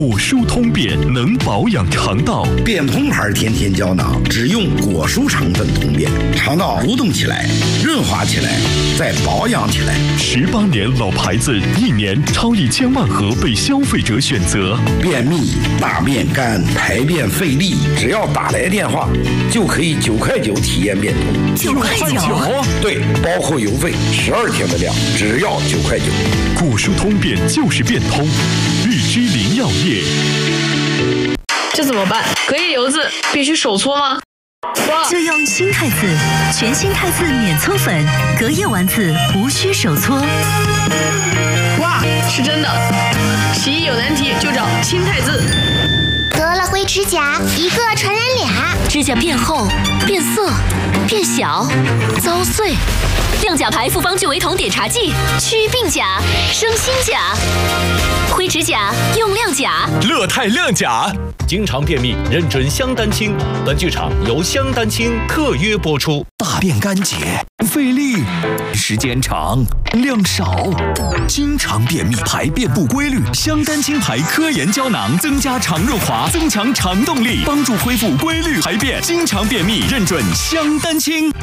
果蔬通便能保养肠道， 便通牌天天胶囊只用果蔬成分通便，肠道蠕动起来，润滑起来，再保养起来。 18年老牌子，1年超1000万盒被消费者选择。 便秘、大便干、排便费力，只要打来电话，就可以9块9体验便通。 9块9？ 对，包括邮费，12天的量，只要9块9。 果蔬通便就是变通，日之林药业。 这怎么办？隔夜油渍必须手搓吗？ 就用新汰渍，全新汰渍免搓粉，隔夜丸子无需手搓。 哇，是真的！洗衣有难题就找新汰渍。 得了灰指甲，一个传染俩， 指甲变厚、变色、变小、遭碎。亮甲牌复方聚维酮碘茶剂，祛病甲，生新甲。灰指甲用亮甲， 乐泰亮甲。经常便秘，认准香丹清。本剧场由香丹清特约播出。 大便干结，费力，时间长，量少，经常便秘，排便不规律。香丹清牌科研胶囊增加肠润滑，增强肠动力，帮助恢复规律排便。经常便秘，认准香丹清。